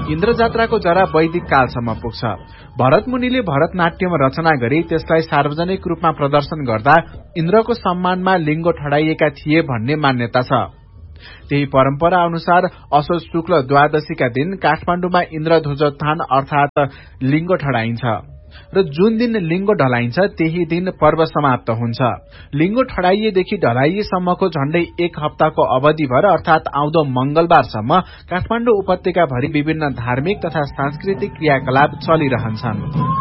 इन्द्र जात्राको जरा वैदिक कालसम्म पुग्छ। भरत मुनिले भरतनाट्यम रचना गरी त्यसलाई सार्वजनिक रूपमा प्रदर्शन गर्दा इन्द्रको सम्मानमा लिङ्गो ठडाइएका थिए भन्ने मान्यता छ। त्यही परम्परा अनुसार असोज शुक्ल द्वादशीका दिन काठमाडौँमा इन्द्रध्वजोत्थान अर्थात लिङ्गो ठडाइन्छ र जुन दिन लिङ्गो ढलाइन्छ त्यही दिन पर्व समाप्त हुन्छ। लिङ्गो ठडाइएदेखि ढलाइएसम्मको झण्डै 1 हप्ताको अवधिभर अर्थात आउँदो मंगलबारसम्म काठमाडौँ उपत्यकाभरि विभिन्न धार्मिक तथा सांस्कृतिक क्रियाकलाप चलिरहन्छन्।